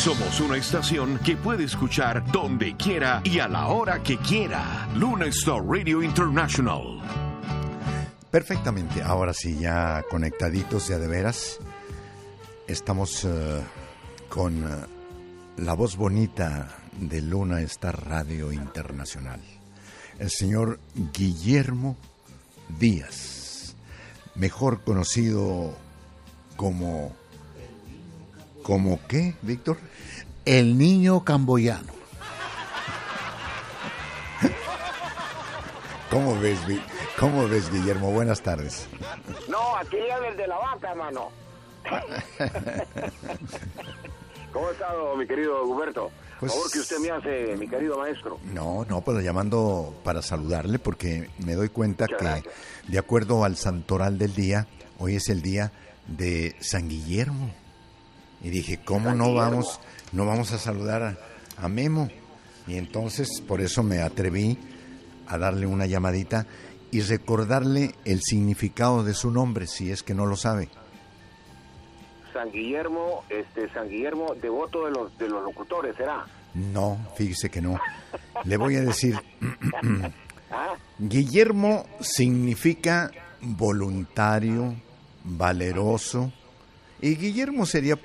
Somos una estación que puede escuchar donde quiera y a la hora que quiera. Luna Star Radio International. Perfectamente, ahora sí, ya conectaditos ya de veras. Estamos con la voz bonita de Luna Star Radio Internacional, el señor Guillermo Díaz, mejor conocido como ¿qué, Víctor? El niño camboyano. ¿Cómo ves, Guillermo? Buenas tardes. No, aquí ya el de la vaca, hermano. ¿Cómo ha estado, mi querido Huberto? Por favor, que usted me hace, mi querido maestro. No, pues llamando para saludarle porque me doy cuenta que, de acuerdo al santoral del día, hoy es el día de San Guillermo. Y dije, ¿cómo no vamos a saludar a Memo? Y entonces, por eso me atreví a darle una llamadita y recordarle el significado de su nombre, si es que no lo sabe. San Guillermo, devoto de los locutores, ¿será? No, fíjese que no. Le voy a decir, Guillermo significa voluntario, valeroso, y Guillermo sería